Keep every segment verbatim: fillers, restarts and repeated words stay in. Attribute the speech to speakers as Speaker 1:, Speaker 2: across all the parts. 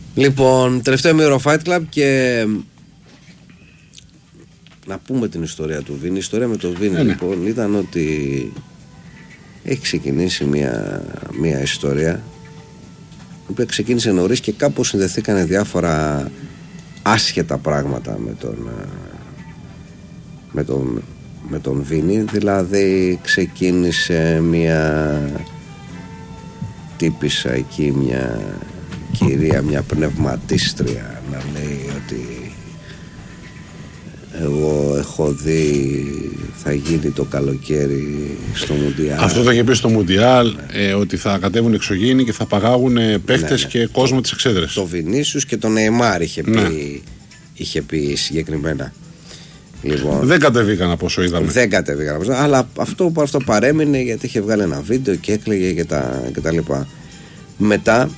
Speaker 1: Λοιπόν, τελευταίο ημίωρο Fight Club και να πούμε την ιστορία του Βίνι. Η ιστορία με τον Βίνι ε, λοιπόν ναι. ήταν ότι έχει ξεκινήσει μια, μια ιστορία η οποία ξεκίνησε νωρίς και κάπου συνδεθήκανε διάφορα άσχετα πράγματα με τον με τον, με τον Βίνι. Δηλαδή ξεκίνησε μια τύπισσα εκεί, μια κυρία, μια πνευματίστρια να λέει ότι εγώ έχω δει θα γίνει το καλοκαίρι στο Μουντιάλ. Αυτό
Speaker 2: θα είχε πει στο Μουντιάλ, ναι. ε, ότι θα κατέβουν εξωγήινοι και θα παγάγουν παίχτες ναι, ναι. και κόσμο της εξέδρες.
Speaker 1: Το Βινίσιους και τον Νεϊμάρ είχε, ναι. πει, είχε πει συγκεκριμένα. Λοιπόν,
Speaker 2: δεν κατεβήκαν από όσο είδαμε.
Speaker 1: Δεν κατεβήκαν από όσο, αλλά αυτό, αυτό παρέμεινε γιατί είχε βγάλει ένα βίντεο και έκλαιγε και τα, και τα λοιπά. Μετά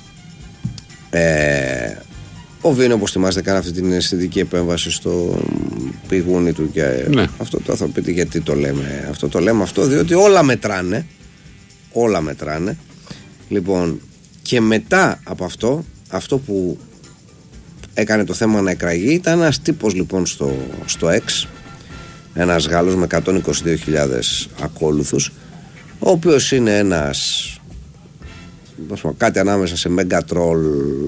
Speaker 1: ε, ο Βίνι, όπως θυμάστε, κάνει αυτή την αισθητική επέμβαση στο πηγούνι του και ναι. αυτό το θα πείτε γιατί το λέμε αυτό. Το λέμε αυτό διότι όλα μετράνε. Όλα μετράνε. Λοιπόν, και μετά από αυτό, αυτό που έκανε το θέμα να εκραγεί ήταν ένας τύπος λοιπόν στο, στο X, ένας Γάλλος με εκατόν είκοσι δύο χιλιάδες ακόλουθους, ο οποίος είναι ένας κάτι ανάμεσα σε Megatron,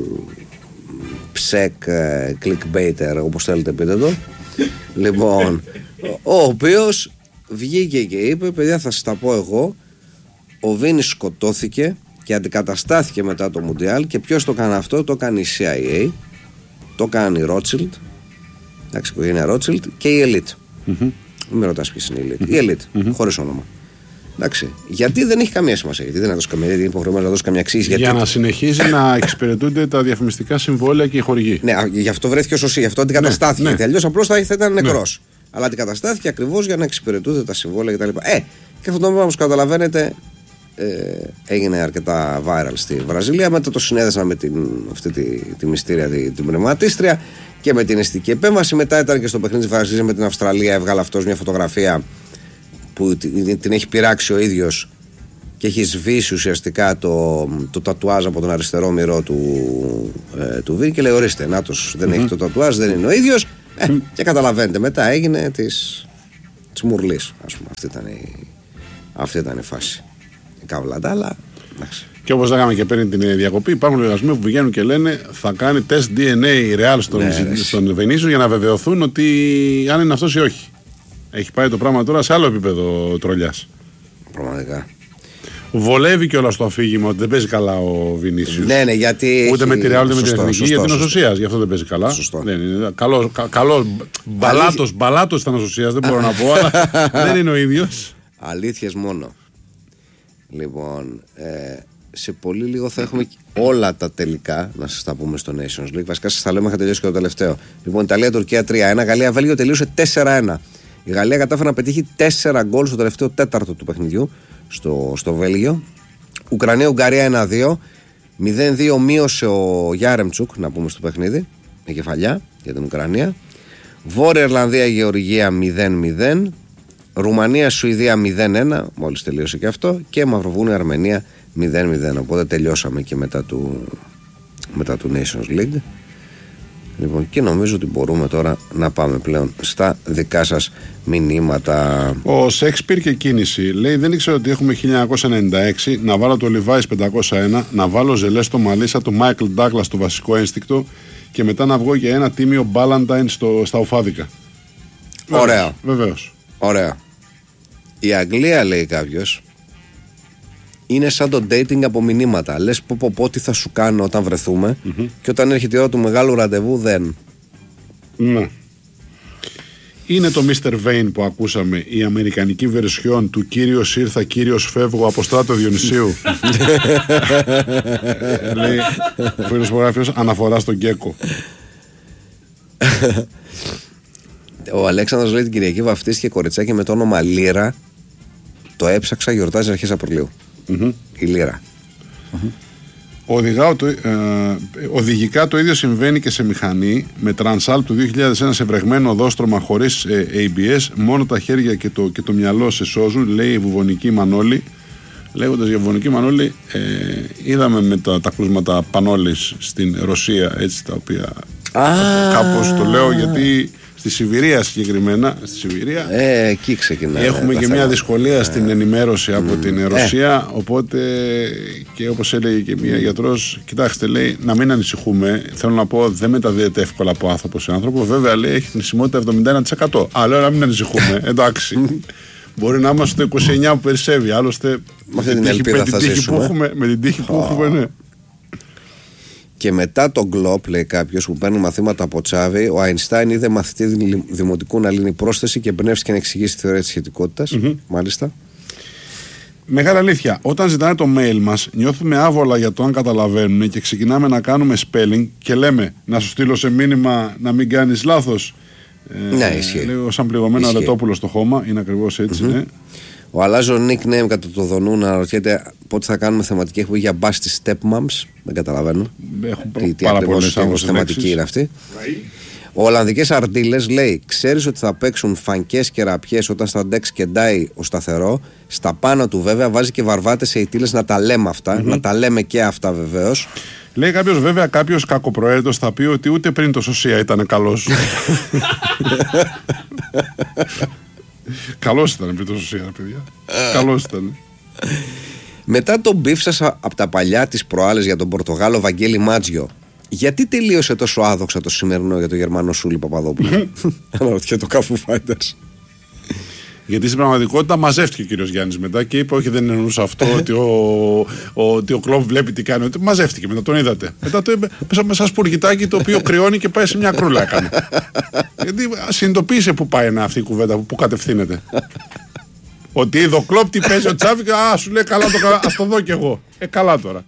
Speaker 1: ψεκ, clickbaiter, όπως θέλετε πείτε το. Λοιπόν, ο οποίος βγήκε και είπε, παιδιά θα σας τα πω εγώ, ο Βίνι σκοτώθηκε και αντικαταστάθηκε μετά το Μουντιάλ. Και ποιος το έκανε αυτό? Το έκανε η σι άι έι, το έκανε η Rothschild, εντάξει, η οικογένεια Rothschild και η Elite. Mm-hmm. Μην με ρωτάς ποιες είναι η Elite. Mm-hmm. Η Elite, mm-hmm. χωρίς όνομα. Εντάξει. Γιατί δεν έχει καμία σημασία, γιατί δεν έδωσε καμία, γιατί είναι υποχρεωμένο να δώσει καμία εξήγηση.
Speaker 2: Για
Speaker 1: γιατί...
Speaker 2: να συνεχίζει να εξυπηρετούνται τα διαφημιστικά συμβόλαια και οι χορηγοί.
Speaker 1: Ναι, γι' αυτό βρέθηκε ως οσί, γι' αυτό αντικαταστάθηκε. Ναι, ναι. Αλλιώς απλώς θα, θα ήταν νεκρός. Ναι. Αλλά αντικαταστάθηκε ακριβώς για να εξυπηρετούνται τα συμβόλαια κτλ. Ε, και αυτό το πράγμα, όπως καταλαβαίνετε, ε, έγινε αρκετά viral στη Βραζιλία. Μετά το συνέδεσαν με την, αυτή τη, τη μυστήρια, τη, την πνευματίστρια και με την αισθητική επέμβαση. Μετά ήταν και στο παιχνίδι της Βραζιλίας με την Αυστραλία. Έβγαλε αυτός μια φωτογραφία που την, την έχει πειράξει ο ίδιος και έχει σβήσει ουσιαστικά το, το τατουάζ από τον αριστερό μυρό του, ε, του Βίνι και λέει ορίστε, νάτος, δεν mm-hmm. έχει το τατουάζ, δεν είναι ο ίδιος. Ε, mm. Και καταλαβαίνετε, μετά έγινε της, της μουρλής, ας πούμε. Αυτή ήταν η, αυτή ήταν η φάση. Η καβλάντα, αλλά εντάξει.
Speaker 2: Και όπως λέγαμε και πριν την διακοπή, υπάρχουν λογαριασμοί που βγαίνουν και λένε θα κάνει τεστ ντι εν έι η Real στον, ναι, στον Βενίσιο για να βεβαιωθούν ότι αν είναι αυτός ή όχι. Έχει πάει το πράγμα τώρα σε άλλο επίπεδο τρολιάς.
Speaker 1: Πραγματικά.
Speaker 2: Βολεύει κιόλας το αφήγημα ότι δεν παίζει καλά ο Βινίσιος.
Speaker 1: Ναι, ναι, γιατί.
Speaker 2: Ούτε έχει... με τη Real ούτε με την Εθνική, γιατί είναι ο Σωσίας. Γι' αυτό δεν παίζει καλά.
Speaker 1: Σωστό.
Speaker 2: Δεν είναι. Καλό, κα, καλό μπαλάτος, μπαλάτος ήταν ο Σωσίας, δεν μπορώ να πω, αλλά δεν είναι ο ίδιος.
Speaker 1: Αλήθειες μόνο. Λοιπόν, ε, σε πολύ λίγο θα έχουμε όλα τα τελικά να σας τα πούμε στο Nations League. Βασικά σας τα λέμε, είχα τελειώσει και το τελευταίο. Λοιπόν, Ιταλία-Τουρκία τρία ένα, Γαλλία-Βέλγιο τελείωσε τέσσερα ένα. Η Γαλλία κατάφερε να πετύχει τέσσερα γκολ στο τελευταίο τέταρτο του παιχνιδιού στο, στο Βέλγιο. Ουκρανία-Ουγγαρία ένα δύο. μηδέν δύο μείωσε ο Γιάρεμτσουκ, να πούμε στο παιχνίδι, με κεφαλιά για την Ουκρανία. Βόρεια Ιρλανδία-Γεωργία μηδέν μηδέν. Ρουμανία-Σουηδία μηδέν ένα, μόλις τελείωσε και αυτό. Και Μαυροβούνιο-Αρμενία μηδέν μηδέν. Οπότε τελειώσαμε και μετά του, μετά του Nations League. Λοιπόν, και νομίζω ότι μπορούμε τώρα να πάμε πλέον στα δικά σας μηνύματα.
Speaker 2: Ο Σεξ πήρε κίνηση. Λέει: δεν ήξερα ότι έχουμε χίλια εννιακόσια ενενήντα έξι. Να βάλω το Levi's πεντακόσια ένα. Να βάλω ζελέ στο Μαλίσσα του Michael Douglas στο βασικό ένστικτο. Και μετά να βγω για ένα τίμιο Ballantine στο, στα οφάδικα.
Speaker 1: Ωραία.
Speaker 2: Βεβαίως.
Speaker 1: Ωραία. Η Αγγλία, λέει κάποιος, είναι σαν το dating από μηνύματα. Λες πω πω πω τι θα σου κάνω όταν βρεθούμε, mm-hmm. και όταν έρχεται η ώρα του μεγάλου ραντεβού δεν.
Speaker 2: Ναι. Είναι το μίστερ Vane που ακούσαμε, η αμερικανική βερσιόν του Κύριος ήρθα, Κύριος φεύγω από Στράτο Διονυσίου. Λέει ο φίλος υπογράφιος αναφορά στον Γκέκο.
Speaker 1: Ο Αλέξανδρος λέει την Κυριακή βαφτίστηκε κοριτσάκι με το όνομα Λύρα. Το έψαξα, γιορτάζει αρχές Απριλίου. Mm-hmm. Η Λύρα.
Speaker 2: Mm-hmm. Οδηγάω το, ε, οδηγικά το ίδιο συμβαίνει και σε μηχανή. Με Τρανσάλ του δύο χιλιάδες ένα σε βρεγμένο οδόστρωμα χωρίς ε, έι μπι ες. Μόνο τα χέρια και το, και το μυαλό σε σώζουν, λέει η βουβονική Μανώλη. Λέγοντας για Βονική Μανώλη, ε, είδαμε με τα, τα κρούσματα Πανόλης στην Ρωσία, έτσι, τα οποία ah. κάπως το λέω γιατί στη Σιβηρία συγκεκριμένα, στη Σιβηρία,
Speaker 1: ε, εκεί ξεκινάει,
Speaker 2: έχουμε και μια δυσκολία ε, στην ενημέρωση από mm. την Ρωσία, ε. οπότε και όπως έλεγε και μια γιατρός, κοιτάξτε, λέει, να μην ανησυχούμε, θέλω να πω, δεν μεταδίδεται εύκολα από άνθρωπο σε άνθρωπο, βέβαια, λέει, έχει θνησιμότητα εβδομήντα ένα τοις εκατό, αλλά να μην ανησυχούμε, εντάξει. Μπορεί να είμαστε το είκοσι εννιά που περισσεύει. Άλλωστε με την τύχη, με την τύχη που έχουμε, με την τύχη που oh. έχουμε, ναι.
Speaker 1: Και μετά τον Γκλόπ, λέει κάποιος που παίρνει μαθήματα από Τσάβη, ο Αϊνστάιν είδε μαθητή δημοτικού να λύνει πρόσθεση και εμπνεύστηκε να εξηγήσει τη θεωρία της σχετικότητας. Mm-hmm. Μάλιστα.
Speaker 2: Μεγάλη αλήθεια. Όταν ζητάνε το mail μας, νιώθουμε άβολα για το αν καταλαβαίνουν και ξεκινάμε να κάνουμε spelling και λέμε να σου στείλω σε μήνυμα να μην κάνεις λάθος.
Speaker 1: Ναι, ισχύει.
Speaker 2: Λέω σαν πληγωμένο αλετόπουλο στο χώμα, είναι ακριβώς έτσι, mm-hmm. ναι.
Speaker 1: Ο αλλάζω nickname κατά το Δονού να ρωτιέται πότε θα κάνουμε θεματική εκπομπή για μπάστι stepmoms. Δεν καταλαβαίνω.
Speaker 2: Έχουν
Speaker 1: τι, τι ακριβώς θεματική είναι αυτή. Right. Ο Ολλανδικές Αρτίλες λέει: ξέρεις ότι θα παίξουν φανκές και ραπιές όταν στα ντεξ κεντάει ο σταθερό. Στα πάνω του βέβαια βάζει και βαρβάτες σε ητήλες να τα λέμε αυτά. Mm-hmm. Να τα λέμε και αυτά βεβαίως.
Speaker 2: Λέει κάποιος, βέβαια, κάποιος κακοπροαίρετος θα πει ότι ούτε πριν το Σωσία ήταν καλός. Καλός ήταν πριν το Σωσία, παιδιά. Καλός ήταν.
Speaker 1: Μετά τον μπιφ σας από τα παλιά της προάλλες για τον Πορτογάλο Βαγγέλη Μάτζιο, γιατί τελείωσε τόσο άδοξα το σημερινό για τον Γερμανό Σούλη Παπαδόπουλο? Αναρωτιέται το Καφού Φάιτερς.
Speaker 2: Γιατί στην πραγματικότητα μαζεύτηκε ο κύριος Γιάννης μετά και είπε: όχι, δεν εννοούσα αυτό, ότι ο, ο, ότι ο Κλόπ βλέπει τι κάνει. Ότι μαζεύτηκε μετά, τον είδατε. Μετά το είπε: πέσα με σαν σπουργητάκι το οποίο κρυώνει και πάει σε μια κρούλα. Έκανε. Γιατί συνειδητοποίησε που πάει αυτή η κουβέντα, που κατευθύνεται. Ότι είδε ο Κλόπ τι παίζει ο Τσάβη και α, σου λέει: καλά το καλά, ας το δω κι εγώ. Ε, καλά τώρα.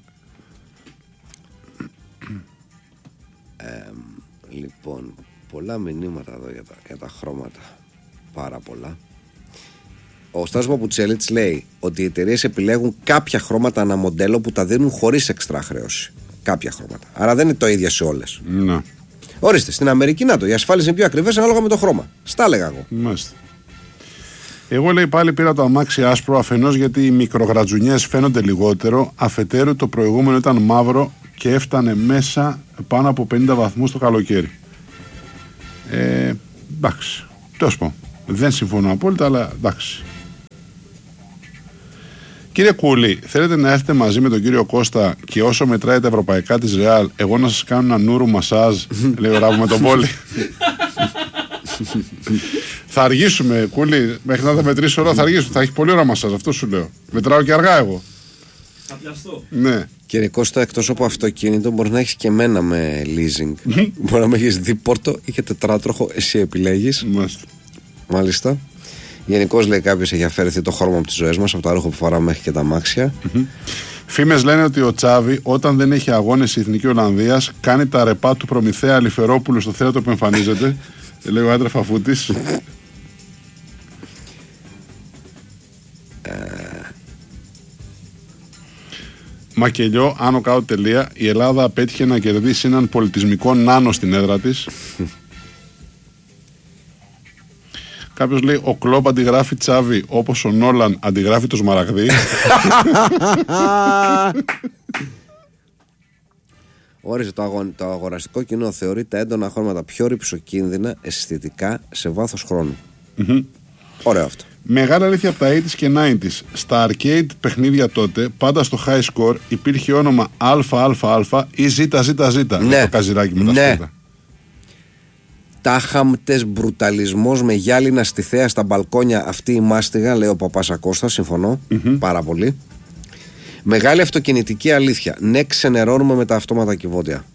Speaker 1: Ε, λοιπόν, πολλά μηνύματα εδώ για τα, για τα χρώματα. Πάρα πολλά. Ο Στάσος Παπουτσέλιτς λέει ότι οι εταιρείες επιλέγουν κάποια χρώματα ανά μοντέλο που τα δίνουν χωρίς εξτρά χρέωση. Κάποια χρώματα. Άρα δεν είναι το ίδιο σε όλες.
Speaker 2: Ναι.
Speaker 1: Ορίστε, στην Αμερική να το. Οι ασφάλειες είναι πιο ακριβές ανάλογα με το χρώμα. Στα έλεγα εγώ.
Speaker 2: Μάλιστα. Εγώ, λέει, πάλι πήρα το αμάξι άσπρο, αφενός γιατί οι μικρογρατζουνιές φαίνονται λιγότερο, αφετέρου το προηγούμενο ήταν μαύρο και έφτανε μέσα πάνω από πενήντα βαθμούς το καλοκαίρι. Ε, εντάξει. Τέλος πάντων. Δεν συμφωνώ απόλυτα, αλλά εντάξει. Κύριε Κούλη, θέλετε να έρθετε μαζί με τον κύριο Κώστα και όσο μετράει τα ευρωπαϊκά της Ρεάλ, εγώ να σας κάνω ένα νουρου μασάζ, λέει ο Ράβο με τον Πόλη. Θα αργήσουμε, Κούλη, μέχρι να τα μετρήσει ώρα θα αργήσουμε. Θα έχει πολύ ώρα μασάζ, αυτό σου λέω. Μετράω και αργά εγώ.
Speaker 3: Θα πιαστώ.
Speaker 2: Ναι.
Speaker 1: Κύριε Κώστα, εκτός από αυτοκίνητο, μπορεί να έχεις και εμένα με leasing. Μπορεί να με έχεις δίπορτο ή και τετράτροχο, εσύ επιλέγεις.
Speaker 2: Μάλιστα.
Speaker 1: Μάλιστα. Γενικώς, λέει κάποιος, έχει αφαιρεθεί το χρώμα από τις ζωές μας, από τα ρούχα που φοράμε μέχρι και τα αμάξια.
Speaker 2: Mm-hmm. Φήμες λένε ότι ο Τσάβη, όταν δεν έχει αγώνες η Εθνική Ολλανδίας, κάνει τα ρεπά του Προμηθέα Αλιφερόπουλου στο θέατρο που εμφανίζεται. Λέει ο άντρα Φαφούτης. Μακελιό, άνω κάτω τελεία. Η Ελλάδα απέτυχε να κερδίσει έναν πολιτισμικό νάνο στην έδρα της. Κάποιος λέει: ο Κλόπ αντιγράφει Τσάβη όπως ο Νόλαν αντιγράφει το Σμαραγδί.
Speaker 1: Όριζε το, αγο... το αγοραστικό κοινό θεωρεί τα έντονα χρώματα πιο ρυψοκίνδυνα αισθητικά σε βάθος χρόνου.
Speaker 2: Mm-hmm.
Speaker 1: Ωραίο αυτό.
Speaker 2: Μεγάλη αλήθεια από τα ογδόντα και ενενήντα. Στα arcade παιχνίδια τότε, πάντα στο high score υπήρχε όνομα ΑΑΑ ή ΖΖΖ.
Speaker 1: Ναι.
Speaker 2: Το καζιράκι με τα
Speaker 1: ναι.
Speaker 2: σπίτα.
Speaker 1: Τάχαμτες μπρουταλισμός με γυάλινα στη θέα στα μπαλκόνια, αυτή η μάστιγα, λέει ο Παπάς Ακώστας, συμφωνώ mm-hmm. πάρα πολύ. Μεγάλη αυτοκινητική αλήθεια. Ναι, ξενερώνουμε με τα αυτόματα κυβότια.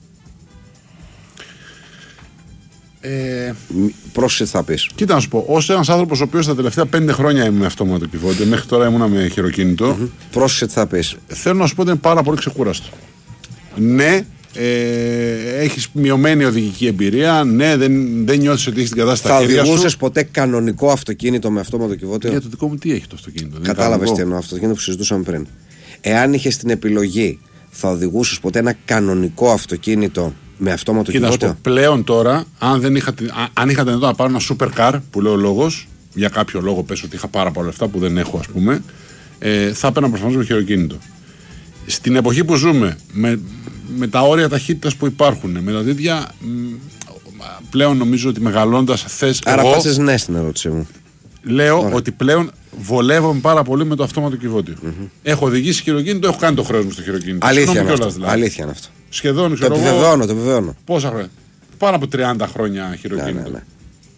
Speaker 2: Ε...
Speaker 1: Πρόσεχε θα πεις.
Speaker 2: Κοίτα να σου πω, ως ένας άνθρωπος ο οποίος τα τελευταία πέντε χρόνια ήμουν με αυτόματο κυβότιο, μέχρι τώρα ήμουνα με χειροκίνητο.
Speaker 1: Mm-hmm. Πρόσεχε θα πεις.
Speaker 2: Θέλω να σου πω ότι είναι πάρα πολύ ξεκούραστο. Ναι, ε, έχεις μειωμένη οδηγική εμπειρία. Ναι, δεν, δεν νιώθεις ότι έχεις την κατάσταση στα χέρια σου.
Speaker 1: Θα οδηγούσες ποτέ κανονικό αυτοκίνητο με αυτόματο κυβότιο?
Speaker 2: Για το δικό μου τι έχει το αυτοκίνητο?
Speaker 1: Κατάλαβες τι εννοώ, αυτοκίνητο που συζητούσαμε πριν. Εάν είχες την επιλογή, θα οδηγούσες ποτέ ένα κανονικό αυτοκίνητο με αυτόματο κυβότιο?
Speaker 2: Κοίτα, πλέον τώρα, αν, δεν είχα, αν είχα δυνατότητα να πάρω ένα super car, που λέω ο λόγος, για κάποιο λόγο πες ότι είχα πάρα πολλά λεφτά που δεν έχω, ας πούμε, ε, θα έπαιρνα προφανώς με χειροκίνητο. Στην εποχή που ζούμε, με, με τα όρια ταχύτητας που υπάρχουν, με τα τέτοια, πλέον νομίζω ότι μεγαλώντας θες.
Speaker 1: Άρα
Speaker 2: εγώ,
Speaker 1: πάσες ναι στην ερώτησή μου.
Speaker 2: Λέω
Speaker 1: Ωραία.
Speaker 2: ότι πλέον βολεύομαι πάρα πολύ με το αυτόματο κυβότιο. Mm-hmm. Έχω οδηγήσει χειροκίνητο, έχω κάνει το χρέος μου στο χειροκίνητο.
Speaker 1: Αλήθεια είναι αυτό.
Speaker 2: Δηλαδή.
Speaker 1: Αλήθεια είναι αυτό.
Speaker 2: Σχεδόν, ξέρω
Speaker 1: το επιβεβαιώνω, το επιβεβαιώνω.
Speaker 2: Πόσα χρόνια. Πάνω από τριάντα χρόνια χειροκίνητο.
Speaker 1: Ναι, ναι, ναι.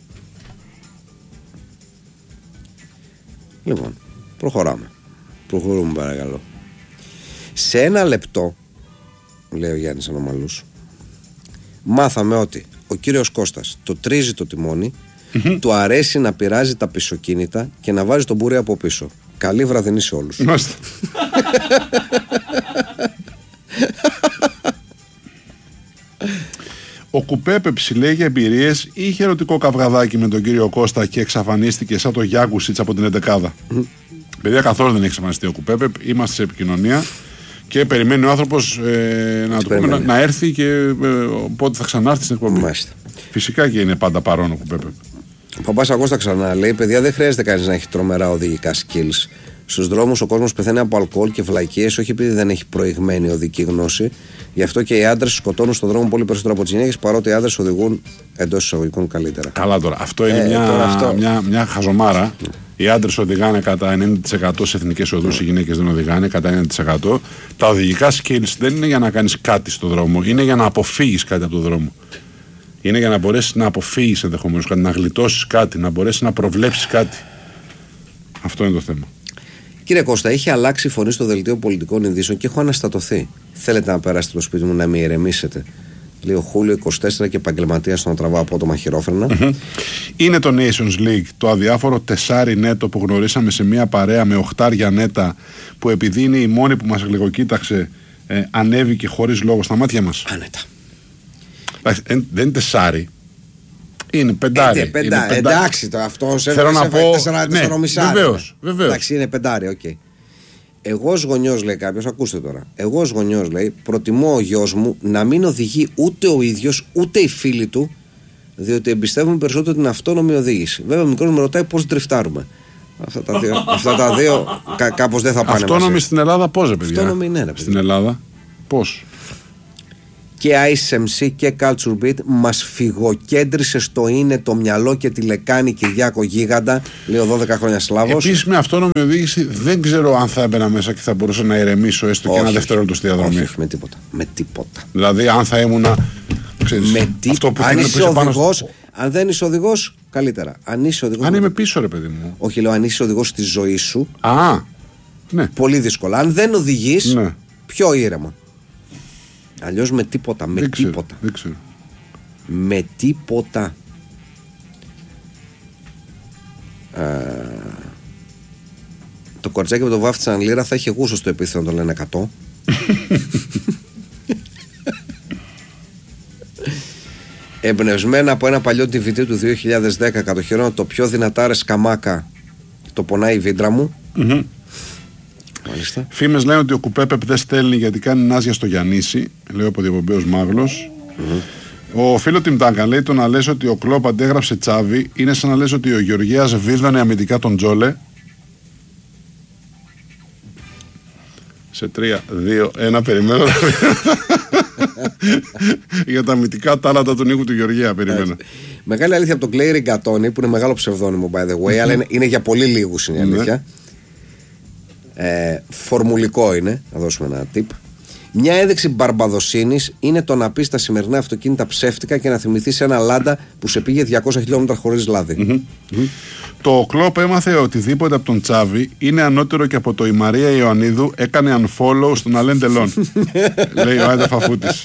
Speaker 1: Λοιπόν, προχωράμε. Προχωρούμε παρακαλώ. Σε ένα λεπτό, λέει ο Γιάννης Ανομαλούς, μάθαμε ότι ο κύριος Κώστας το τρίζει το τιμόνι, mm-hmm. του αρέσει να πειράζει τα πισωκίνητα και να βάζει τον μπούρι από πίσω. Καλή βραδινή σε όλους.
Speaker 2: Ο Κουπέπε ψηλέ για εμπειρίες ή είχε ερωτικό καυγαδάκι με τον κύριο Κώστα και εξαφανίστηκε σαν το Γιάκουσιτς από την εντεκάδα. Mm. Παιδιά, καθόλου δεν έχει εξαφανιστεί ο Κουπέπε. Είμαστε σε επικοινωνία και περιμένει ο άνθρωπος ε, να, πούμε, να, να έρθει και ε, πότε θα ξανάρθει στην εκπομπή.
Speaker 1: Μάλιστα.
Speaker 2: Φυσικά και είναι πάντα παρόν ο Κουπέπε.
Speaker 1: Ο παπάς Αγώστα ξανά λέει: παιδιά, δεν χρειάζεται κανείς να έχει τρομερά οδηγικά skills. Στους δρόμους ο κόσμος πεθαίνει από αλκοόλ και βλακίες, όχι επειδή δεν έχει προηγμένη οδική γνώση. Γι' αυτό και οι άντρες σκοτώνουν στον δρόμο πολύ περισσότερο από τις γυναίκες, παρότι οι άντρες οδηγούν εντός εισαγωγικών καλύτερα.
Speaker 2: Καλά τώρα. Αυτό είναι
Speaker 1: ε,
Speaker 2: μια,
Speaker 1: τώρα αυτό...
Speaker 2: μια, μια χαζομάρα. Mm. Οι άντρες οδηγάνε κατά ενενήντα τοις εκατό σε εθνικές οδούς, mm. οι γυναίκες δεν οδηγάνε κατά ενενήντα τοις εκατό. Τα οδηγικά skills δεν είναι για να κάνεις κάτι στον δρόμο, είναι για να αποφύγεις κάτι από τον δρόμο. Είναι για να μπορέσεις να αποφύγεις ενδεχομένως κάτι, να γλιτώσεις κάτι, να μπορέσεις να προβλέψεις κάτι. Αυτό είναι το θέμα.
Speaker 1: Κύριε Κώστα, έχει αλλάξει η φωνή στο δελτίο πολιτικών ειδήσεων και έχω αναστατωθεί. Θέλετε να περάσετε το σπίτι μου να με ηρεμήσετε? Λέει ο Χούλιο είκοσι τέσσερα και επαγγελματία στον τραβά απότομα χειρόφρενα. Mm-hmm.
Speaker 2: Είναι το Nations League, το αδιάφορο τεσάρι νέτο που γνωρίσαμε σε μια παρέα με οχτάρια νέτα, που επειδή είναι η μόνη που μας γλυκοκοίταξε, ε, ανέβηκε χωρίς λόγο στα μάτια μας.
Speaker 1: Άνετα.
Speaker 2: Εντάξει, ε, δεν είναι τεσάρι. Είναι πεντάρι.
Speaker 1: Ε, πεντα... είναι πεντάρι. Εντάξει, το αυτό σε
Speaker 2: θέλω να πω.
Speaker 1: τέσσερα μισάρι.
Speaker 2: Βεβαίως, βεβαίως.
Speaker 1: Εντάξει, είναι πεντάρι, οκ. Okay. Εγώ ως γονιός, λέει κάποιος, ακούστε τώρα. Εγώ ως γονιός, λέει, προτιμώ ο γιος μου να μην οδηγεί ούτε ο ίδιος ούτε οι φίλοι του, διότι εμπιστεύομαι περισσότερο την αυτόνομη οδήγηση. Βέβαια, ο μικρός με ρωτάει πώς τριφτάρουμε. Αυτά τα δύο, αυτά τα δύο κά, κάπως δεν θα πάνε.
Speaker 2: Αυτόνομη στην Ελλάδα πώς, ρε παιδιά?
Speaker 1: Αυτόνομη, ναι, ρε παιδιά.
Speaker 2: Στην Ελλάδα πώς?
Speaker 1: Και Ice εμ σι και Culture Beat μας φυγοκέντρισε στο είναι το μυαλό και τη λεκάνη Κυριάκο Γίγαντα, λέω δώδεκα χρόνια Σλάβος.
Speaker 2: Επίσης με αυτόνομη οδήγηση δεν ξέρω αν θα έμπαινα μέσα και θα μπορούσα να ηρεμήσω έστω όχι, και ένα δευτερόλεπτο στη διαδρομή.
Speaker 1: Όχι, όχι, με τίποτα. Με τίποτα.
Speaker 2: Δηλαδή αν θα ήμουνα. Ξέρεις,
Speaker 1: με τίποτα. Αν είσαι οδηγός, στο... αν δεν είσαι οδηγός, καλύτερα. Αν είσαι οδηγός.
Speaker 2: Αν είμαι πίσω, ρε παιδί μου.
Speaker 1: Όχι, λέω αν είσαι οδηγός στη ζωή σου.
Speaker 2: Α, ναι.
Speaker 1: Πολύ δύσκολα. Αν δεν οδηγείς,
Speaker 2: ναι. Πιο
Speaker 1: ήρεμα. Αλλιώς με τίποτα, με
Speaker 2: δεν
Speaker 1: τίποτα.
Speaker 2: Ξέρω, δεν ξέρω.
Speaker 1: Με τίποτα. Α, το κορτσάκι που το βάφτισαν λίρα θα είχε γούσο στο επίθετο, το λένε εκατό. Εμπνευσμένα από ένα παλιό ντι βι ντι του δύο χιλιάδες δέκα, κατοχυρώνω το πιο δυνατά σκαμάκα, το πονάει η βίντρα μου. Mm-hmm.
Speaker 2: Φήμες λένε ότι ο Κουπέπεπ δεν στέλνει γιατί κάνει νάζια στο Γιαννίση. Λέω από διαπομπέως Μάγλος. Mm-hmm. Ο φίλο Τιμ Τάγκαν λέει: το να λες ότι ο Κλόπ αντέγραψε Τσάβη είναι σαν να λες ότι ο Γεωργίας βίδωνε αμυντικά τον Τζόλε. Σε τρία, δύο, ένα, περιμένω. Για τα αμυντικά τάλαντα του Νίκου του Γεωργία, περιμένω.
Speaker 1: Μεγάλη αλήθεια από τον Κλέι Ριγκατόνι, που είναι μεγάλο ψευδόνυμο by the way, αλλά είναι, είναι για πολύ λίγους είναι η αλήθεια. Ε, φορμουλικό είναι, να δώσουμε ένα tip. Μια έδειξη μπαρμπαδοσύνης είναι το να πεις τα σημερινά αυτοκίνητα ψεύτικα και να θυμηθείς ένα Λάντα που σε πήγε διακόσια χιλιόμετρα χωρίς λάδι.
Speaker 2: Mm-hmm. Mm-hmm. Το Κλόπ έμαθε οτιδήποτε από τον Τσάβη είναι ανώτερο και από το η Μαρία Ιωαννίδου έκανε unfollow στον Αλέν Τελών. Λέει ο Άντε Φαφούτης.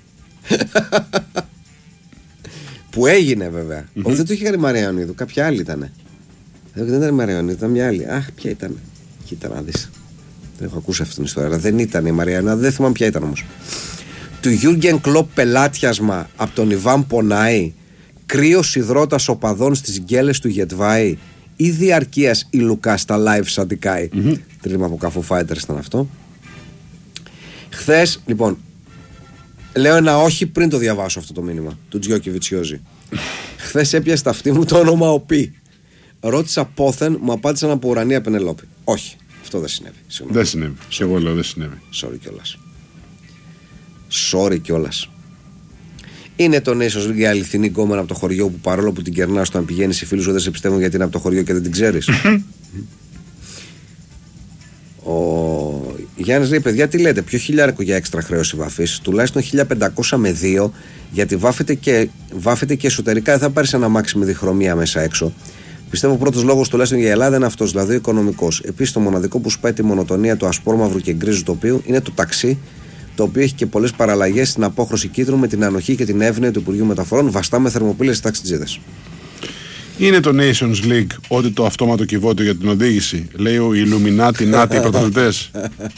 Speaker 1: Που έγινε βέβαια. Mm-hmm. Όχι, δεν το είχε κάνει η Μαρία Ιωαννίδου, κάποια άλλη ήταν. Δεν ήταν η Μαρία Ιωαννίδου, ήταν μια άλλη. Αχ, ποια ήταν. Κοίτα να δεις. Δεν έχω ακούσει αυτήν την ιστορία. Δεν ήταν η Μαριάννα, δεν θυμάμαι ποια ήταν όμως. Του Γιούργεν Κλοπ πελάτιασμα από τον Ιβάν Πονάη, κρύος υδρότας οπαδών στις γκέλες του Γετβάη ή διαρκείας η Λουκά στα live Σαντικάη. Mm-hmm. Τρίμα από Καφού Φάιτερς ήταν αυτό. Χθες, λοιπόν, λέω ένα όχι πριν το διαβάσω αυτό το μήνυμα του Τζιόκι Βιτσιόζη. Χθες έπιασε τα αυτή μου το όνομα ο Πι. Ρώτησα πόθεν, μου απάντησαν από ουρανία Πενελόπη. Όχι. Αυτό δεν συνέβη. Συγγνώμη.
Speaker 2: Δεν συνέβη. Και εγώ λέω δεν συνέβη.
Speaker 1: Sorry κιόλας. Sorry κιόλας. Είναι το Nations League η αληθινή γκόμενα από το χωριό που παρόλο που την κερνάς όταν πηγαίνεις οι φίλοι σου δεν σε πιστεύουν γιατί είναι από το χωριό και δεν την ξέρεις. Ο Γιάννης λέει: παιδιά, τι λέτε, ποιο χιλιάρικο για έξτρα χρέωση βαφής, τουλάχιστον χίλια πεντακόσια με δύο, γιατί βάφεται και, βάφεται και εσωτερικά, δεν θα πάρεις ένα μάξι με διχρωμία μέσα έξω. Πιστεύω ο πρώτος λόγος τουλάχιστον για Ελλάδα είναι αυτός, δηλαδή ο οικονομικός. Επίσης, το μοναδικό που σπάει τη μονοτονία του ασπρόμαυρου και γκρίζου τοπίου είναι το ταξί, το οποίο έχει και πολλές παραλλαγές στην απόχρωση κίτρινου με την ανοχή και την εύνοια του Υπουργείου Μεταφορών, βαστά με θερμοπύλες ταξιτζίδες. Είναι
Speaker 2: το Nations League ότι το αυτόματο κυβότιο για την οδήγηση, λέει ο Ιλουμινάτι Νάτι οι πρωταθλητές.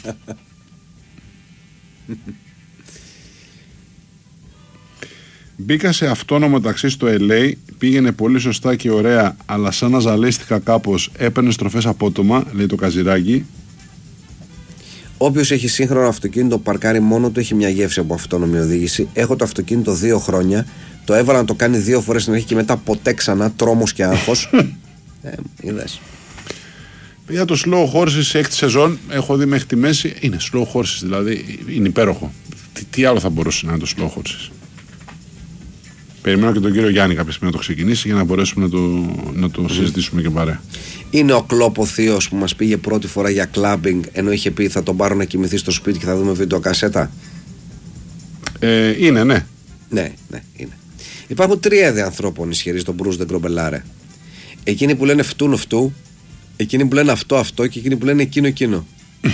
Speaker 2: Μπήκα σε αυτόνομο ταξί στο ελ έι, πήγαινε πολύ σωστά και ωραία, αλλά σαν να ζαλίστηκα κάπως, έπαιρνε στροφές απότομα, λέει το Καζιράκι.
Speaker 1: Όποιος έχει σύγχρονο αυτοκίνητο παρκάρει μόνο του έχει μια γεύση από αυτόνομη οδήγηση. Έχω το αυτοκίνητο δύο χρόνια, το έβαλα να το κάνει δύο φορές στην αρχή και μετά ποτέ ξανά, τρόμος και άγχος. ε, είδες.
Speaker 2: Για το slow horses σε έκτη σεζόν, έχω δει μέχρι τη μέση, είναι slow horses, δηλαδή είναι υπέροχο. Τι, τι άλλο θα μπορούσε να είναι το slow horses. Περιμένω και τον κύριο Γιάννη κάποια στιγμή να το ξεκινήσει για να μπορέσουμε να το, να το mm. συζητήσουμε και παρέα.
Speaker 1: Είναι ο Κλόπο θείος που μας πήγε πρώτη φορά για κλάμπινγκ ενώ είχε πει θα τον πάρω να κοιμηθεί στο σπίτι και θα δούμε βίντεο κασέτα.
Speaker 2: Ε, είναι, ναι.
Speaker 1: Ναι, ναι, είναι. Υπάρχουν τρία είδη ανθρώπων ισχυροί στον Μπρουζ Δεγκρομπελάρε. Εκείνοι που λένε φτούν φτού, εκείνοι που λένε αυτό αυτό και εκείνοι που λένε εκείνο εκείνο.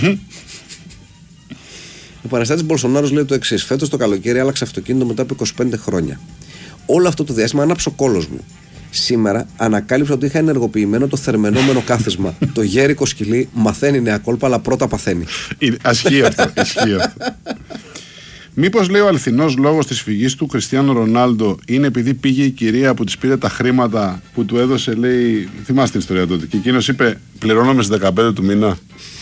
Speaker 1: Ο Παναστάτης Μπολσονάρος λέει το εξής: φέτος το καλοκαίρι άλλαξε αυτοκίνητο μετά από είκοσι πέντε χρόνια. Όλο αυτό το διάστημα άναψε ο κόλος μου. Σήμερα ανακάλυψα ότι είχα ενεργοποιημένο το θερμενόμενο κάθισμα. Το γέρικο σκυλί μαθαίνει νέα κόλπα, αλλά πρώτα παθαίνει.
Speaker 2: Ασχεί αυτό. Μήπως λέει ο αληθινός λόγος της φυγής του Κριστιάνο Ρονάλντο είναι επειδή πήγε η κυρία που της πήρε τα χρήματα που του έδωσε, λέει. Θυμάστε την ιστορία τότε. Και εκείνος είπε: πληρώνομαι στις δεκαπέντε του μήνα.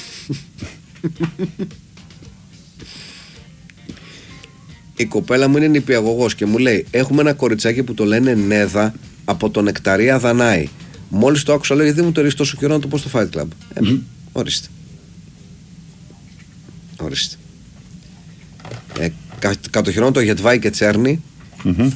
Speaker 1: Η κοπέλα μου είναι νηπιαγωγός και μου λέει: έχουμε ένα κοριτσάκι που το λένε Νέδα από τον Νεκταρία Δανάη. Μόλις το άκουσα, λέει: γιατί μου το ρίξει τόσο καιρό να το πω στο Fight Club. Ε, mm-hmm. Ορίστε. Ορίστε. Ε, κα, κατοχυρώνω το Γετβάη και Τσέρνη. Mm-hmm.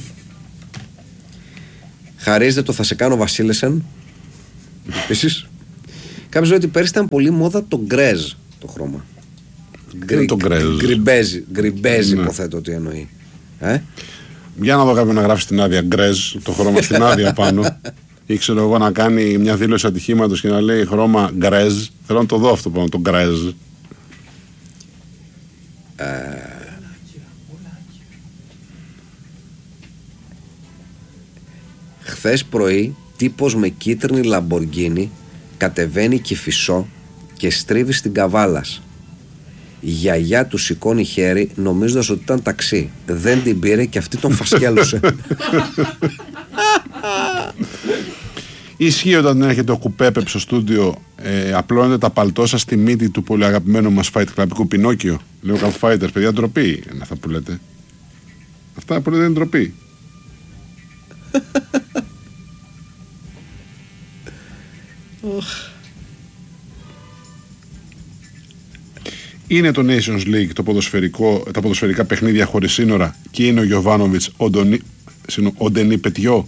Speaker 1: Χαρίζεται το θα σε κάνω Βασίλεσεν. Επίσης. Κάποιος λέει ότι πέρυσι ήταν πολύ μόδα το γκρέζ το χρώμα.
Speaker 2: Γκρι, το
Speaker 1: γκριμπέζι, γκριμπέζι ναι. Υποθέτω ότι εννοεί. Ε?
Speaker 2: Για να δω κάποιον να γράψει στην άδεια γκρέζ, το χρώμα στην άδεια πάνω. Ή ξέρω εγώ να κάνει μια δήλωση ατυχήματος και να λέει χρώμα γκρέζ. Θέλω να το δω αυτό πάνω, το γκρέζ.
Speaker 1: Ε... Χθες πρωί τύπος με κίτρινη Λαμποργκίνη κατεβαίνει Κηφισό και στρίβει στην Καβάλας. Η γιαγιά του σηκώνει χέρι νομίζοντας ότι ήταν ταξί. Δεν την πήρε και αυτή τον φασκέλωσε.
Speaker 2: Ισχύει όταν έρχεται ο Κουπέπεπ στο στούντιο, ε, απλώνετε τα παλτό σας στη μύτη του πολύ αγαπημένου μας Fight Club Πινόκιο. Λέω Cup Fighters, παιδιά, ντροπή είναι αυτά που λέτε. Αυτά που λέτε είναι ντροπή. Είναι το Nations League το ποδοσφαιρικό, τα ποδοσφαιρικά παιχνίδια χωρίς σύνορα και είναι ο Γιοβάνοβιτς ο Ντενί Πετιό.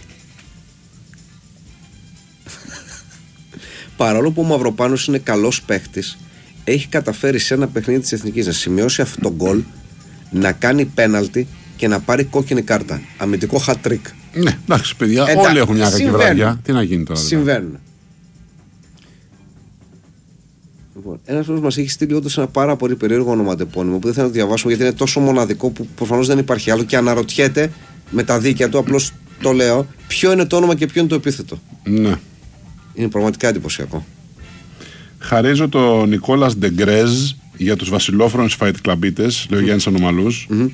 Speaker 1: Παρόλο που ο Μαυροπάνος είναι καλός παίχτης, έχει καταφέρει σε ένα παιχνίδι της Εθνικής να σημειώσει αυτό το γκολ, να κάνει πέναλτι και να πάρει κόκκινη κάρτα. Αμυντικό hat-trick.
Speaker 2: Ναι, εντάξει παιδιά, εντάξει, όλοι έχουν μια κακή βράδια. Τι να γίνει τώρα.
Speaker 1: Συμβαίνουν. Λοιπόν, ένας φίλος μας έχει στείλει όντως ένα πάρα πολύ περίεργο ονοματεπώνυμο που δεν θέλω να το διαβάσω γιατί είναι τόσο μοναδικό που προφανώς δεν υπάρχει άλλο και αναρωτιέται με τα δίκαια του, απλώς το λέω, ποιο είναι το όνομα και ποιο είναι το επίθετο.
Speaker 2: Ναι.
Speaker 1: Είναι πραγματικά εντυπωσιακό.
Speaker 2: Χαρίζω το Νικόλας Ντεγκρέζ για τους βασιλόφρονες Fight Clubίτες, mm-hmm. λέει ο Γιάννης Ανομαλούς.
Speaker 1: Mm-hmm.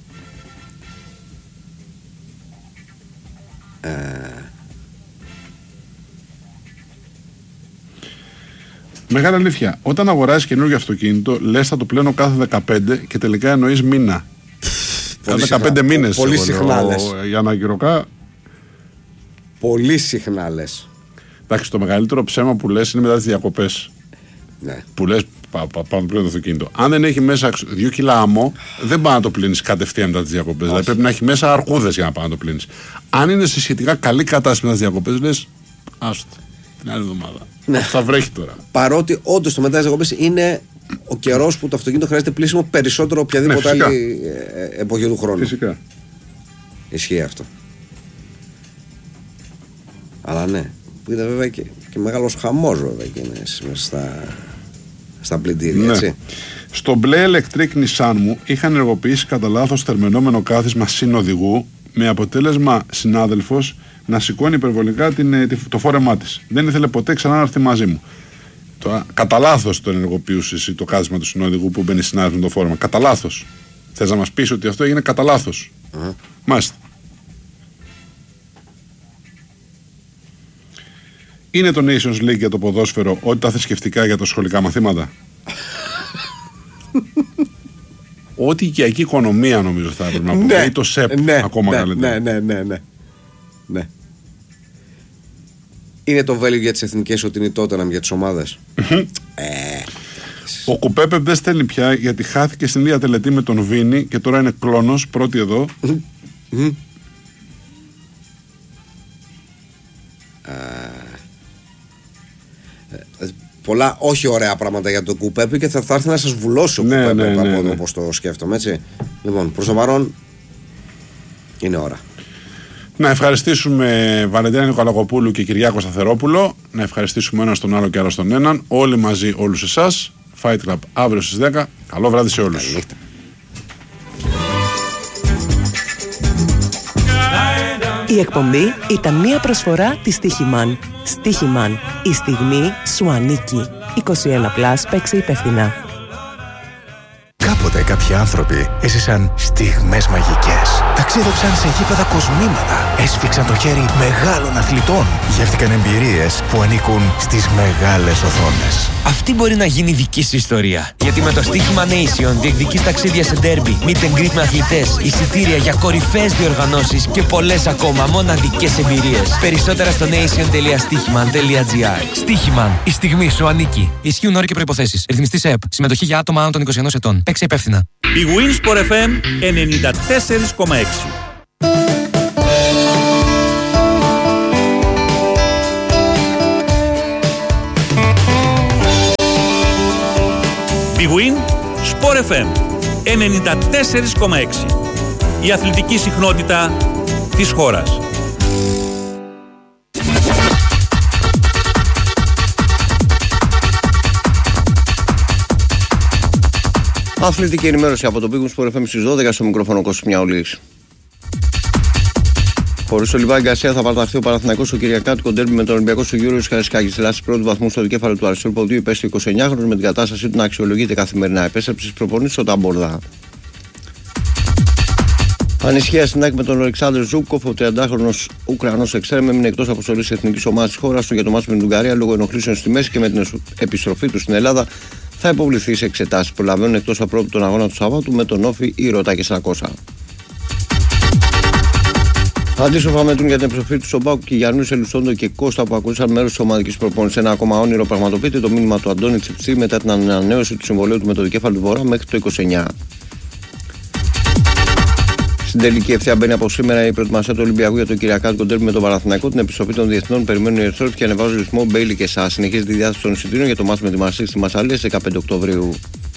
Speaker 1: Ε...
Speaker 2: Μεγάλη αλήθεια. Όταν αγοράζεις καινούργιο αυτοκίνητο, λες θα το πλένω κάθε δεκαπέντε και τελικά εννοείς μήνα. Κάθε δεκαπέντε μήνες.
Speaker 1: Πολύ συχνά λες.
Speaker 2: Για να γυροκά.
Speaker 1: Πολύ συχνά λες.
Speaker 2: Εντάξει, το μεγαλύτερο ψέμα που λες είναι μετά τις διακοπές.
Speaker 1: Ναι.
Speaker 2: Που λες πάνω πα, πα, πλέον το αυτοκίνητο. Αν δεν έχει μέσα δύο κιλά αμμό, δεν πάει να το πλύνεις κατευθείαν μετά τις διακοπές. Δηλαδή πρέπει να έχει μέσα αρκούδες για να πάει να το πλύνεις. Αν είναι σε σχετικά καλή κατάσταση μετά τις διακοπές, λες άστο την άλλη εβδομάδα.
Speaker 1: Ναι.
Speaker 2: Θα βρέχει τώρα.
Speaker 1: Παρότι όντως το μετά τις διακοπές είναι ο καιρός που το αυτοκίνητο χρειάζεται πλήσιμο περισσότερο οποιαδήποτε
Speaker 2: ναι,
Speaker 1: άλλη εποχή του χρόνου.
Speaker 2: Φυσικά.
Speaker 1: Ισχύει αυτό. Αλλά ναι, που είναι βέβαια και, και μεγάλος χαμός βέβαια και είναι μέσα στα, στα πλυντήρια, ναι. Έτσι.
Speaker 2: Στο μπλε Electric Nissan μου είχαν ενεργοποιήσει κατά λάθος θερμαινόμενο κάθισμα συνοδηγού με αποτέλεσμα συνάδελφος να σηκώνει υπερβολικά την, το φόρεμά της. Δεν ήθελε ποτέ ξανά να έρθει μαζί μου. Το, κατά λάθος το ενεργοποιούσε το κάθισμα του συνοδηγού που μπαίνει συνάδελφος με το φόρεμα. Κατά λάθος. Θες να μας πεις ότι αυτό έγινε κατά λάθος. Uh-huh. Μάλιστα. Είναι το Nations League για το ποδόσφαιρο ό,τι τα θρησκευτικά για τα σχολικά μαθήματα. Ό,τι η οικιακή οικονομία νομίζω θα έπρεπε να πούμε.
Speaker 1: Ναι,
Speaker 2: ή το ΣΕΠ
Speaker 1: ναι,
Speaker 2: ακόμα
Speaker 1: ναι,
Speaker 2: καλύτερα.
Speaker 1: Ναι, ναι, ναι, ναι, ναι. Είναι το value για τις εθνικές ότι είναι τότε για τις ομάδες. ε,
Speaker 2: Ο Κουπέπεπ δεν στέλνει πια γιατί χάθηκε στην ίδια τελετή με τον Βίνι και τώρα είναι κλόνος πρώτη εδώ.
Speaker 1: Πολλά όχι ωραία πράγματα για τον Κουπέπη και θα, θα έρθει να σας βουλώσει ο
Speaker 2: ναι,
Speaker 1: Κουπέπη
Speaker 2: ναι,
Speaker 1: από
Speaker 2: ναι,
Speaker 1: εδώ
Speaker 2: ναι.
Speaker 1: όπως το σκέφτομαι, έτσι. Λοιπόν, προς το παρόν είναι ώρα.
Speaker 2: Να ευχαριστήσουμε Βαλεντίνα Νικολακοπούλου και Κυριάκο Σταθερόπουλο. Να ευχαριστήσουμε ένας τον άλλο και άλλο τον έναν. Όλοι μαζί, όλους εσάς. Fight Club αύριο στις δέκα. Καλό βράδυ σε όλους.
Speaker 1: Καληνύχτα.
Speaker 4: Η εκπομπή ήταν μία προσφορά της Στίχημαν. Στίχημαν. Η στιγμή σου ανήκει. είκοσι ένα συν, παίξε υπεύθυνα.
Speaker 5: Κάποτε κάποιοι άνθρωποι έζησαν στιγμές μαγικές. Ταξίδεψαν σε γήπεδα κοσμήματα. Έσφιξαν το χέρι μεγάλων αθλητών. Γεύτηκαν εμπειρίες που ανήκουν στις μεγάλες οθόνες.
Speaker 6: Αυτή μπορεί να γίνει δική σου ιστορία. Γιατί με το Στίχημα Nation διεκδικείς ταξίδια σε ντέρμπι, meet and greet με αθλητές, εισιτήρια για κορυφαίες διοργανώσεις και πολλές ακόμα μοναδικές εμπειρίες. Περισσότερα στο nation τελεία στίχημαν τελεία gr. Στίχημαν. Η στιγμή σου ανήκει. Ισχύουν όροι και προϋποθέσεις. Ρυθμιστής ΕΕΠ. Συμμετοχή για άτομα άνω των είκοσι ενός ετών. Παίξε υπεύθυνα.
Speaker 3: Η Winsport εφ εμ ενενήντα τέσσερα κόμμα έξι. Big Win Sport εφ εμ ενενήντα τέσσερα κόμμα έξι. Η αθλητική συχνότητα της χώρας.
Speaker 1: Αθλητική ενημέρωση από το Big Win Sport εφ εμ στις δώδεκα, στο μικρόφωνο Κώστας Μιαουλής. Χωρίς το Λιβάη Γκαρσία θα παραταχθεί ο Παναθηναϊκός στο Κυριακάτικο ντέρμπι με τον Ολυμπιακό στο Γιούριος Καραϊσκάκης. Στη λάσπη πρώτου βαθμού στο δικέφαλο του αριστερού ποδίου υπέστη ο εικοσιεννιάχρονος με την κατάστασή του να αξιολογείται καθημερινά. Επέστρεψε στις προπονήσεις στο Ταμπορδά. Ανησυχία στην ΑΕΚ με τον Αλεξάνδρ Ζούκοφ, ο τριαντάχρονος Ουκρανός εξτρέμ έμεινε εκτός αποστολής της εθνικής ομάδας της χώρας του για το μάτς με την Ουγγαρία λόγω ενοχλήσεων στη μέση και με την επιστροφή του στην Ελλάδα θα υποβληθεί σε εξετάσεις. Προλαβαίνουν εκτός απρόπτου τον αγώνα του Σαββάτου με τον Όφη ή Ρωτάκη Σαρακώσα. Αντίστοιχα μετρούν για την επιστροφή του Σομπάκου και Γιάννου Ελουσόντο και Κώστα που ακούσαν μέρος της ομαδικής προπόνησης. Ένα ακόμα όνειρο πραγματοποιείται το μήνυμα του Αντώνη Τσιψή μετά την ανανέωση του συμβολέου του με το δικέφαλο του Βορρά μέχρι το είκοσι εννιά. Στην τελική ευθεία μπαίνει από σήμερα η προετοιμασία του Ολυμπιακού για το Κυριακάτικο ντέρμπι με τον Παναθηναϊκό. Την επιστροφή των διεθνών περιμένουν οι Ερυθρόλεπτοι και ανεβάζουν ρυθμό Μπέιλι και Σα. Συνεχίζεται η διάθεση των εισιτήριων για το μάτς με τη Μαρσέη στη Μασσαλία στις δεκαπέντε Οκτωβρίου.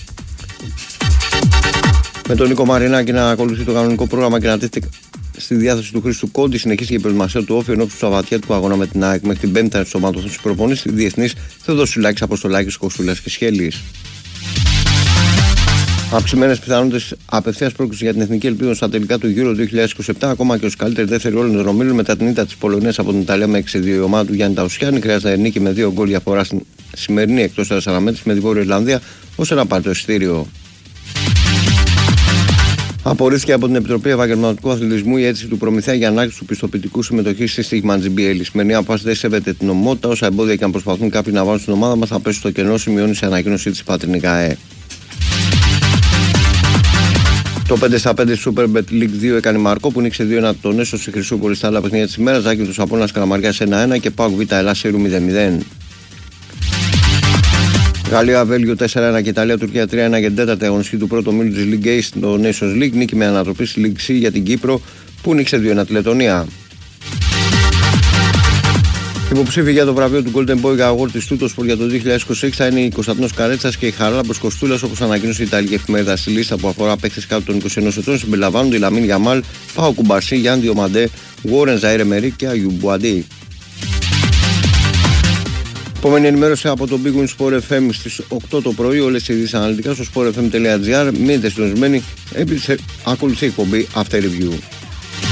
Speaker 1: Με τον Νίκο Μαρινάκη να ακολουθεί το κανονικό πρόγραμμα και να τίθεται στη διάθεση του Χρήστου Κόντι, συνεχίζει η προετοιμασία του Όφη ενώπιση του Σαββατιάτικου αγώνα με την ΑΕΚ. Μέχρι την Πέμπτη θα ενσωματωθούν στις προπονήσεις οι διεθνείς Θεοδοσουλάκης, Αποστολάκης, Κοστούλας και Σχέλης. Αυξημένες πιθανότητες απευθείας πρόκληση για την εθνική ελπίδα στα τελικά του Euro δύο χιλιάδες είκοσι επτά, ακόμα και ως καλύτερη δεύτερη όλων των ομίλων μετά την ήττα της Πολωνίας από την Ιταλία με έξι δύο η ομάδα του Γιάννη Ταουσιάννη. Χρειάζεται νίκη με δύο γκολ διαφορά στην σημερινή εκτός τεσσάρων μέτρων με τη Βόρεια Ιρλανδία ώστε να πάρει το εισιτήριο. Απορρίφθηκε από την Επιτροπή Επαγγελματικού Αθλητισμού η αίτηση του Προμηθέα για ανάκτηση του πιστοποιητικού συμμετοχή στη Στίχημαν τζι μπι ελ. Η σημερινή απόφαση δεν σέβεται την ομότητα. Όσα εμπόδια και αν προσπαθούν κάποιοι να βάλουν στην ομάδα μας θα πέσουν στο κενό, σημειώνει σε ανακοίνωσή της Πατρινή ΚΑΕ. Το πέντε στα πέντε Superbet League δύο έκανε Μαρκό που νίξε δύο ένα τον Έσο στη Χρυσούπολη στα άλλα παιχνίδια της ημέρας. Ζάκη του Απόλλωνας Καλαμαριάς ένα ένα και ΠΑΟΚ Β Ελλάς Σύρου μηδέν μηδέν. Γαλλία-Βέλγιο τέσσερα ένα και Ιταλία-Τουρκία τρία ένα για την τέταρτη αγωνιστική του πρώτου ομίλου της League A στο Nations League. Νίκη με ανατροπή στη League C για την Κύπρο που νίκησε δύο ένα τη Λετωνία. Υποψήφοι για το βραβείο του Golden Boy Award της Tuttosport για το δύο χιλιάδες είκοσι έξι θα είναι η Κωνσταντίνος Καρέτσας και η Χαράλαμπος Κοστούλας, όπως ανακοίνωσε η Ιταλική εφημερίδα. Στη λίστα που αφορά παίκτες κάτω των είκοσι ενός ετών συμπεριλαμβάνονται η Λαμίν Γιαμάλ, Πάο Κουμπαρσί, Γιάννη Διομαντέ, Γουόρεν Ζαΐρε Μερί και Αγιου Μπουαντί. Επόμενη ενημέρωση από το Big Win Sport εφ εμ στις οκτώ το πρωί. Όλες οι ειδήσεις αναλυτικά στο sport f m τελεία g r. Μείνετε συντονισμένοι, ακολουθεί η εκπομπή After Review.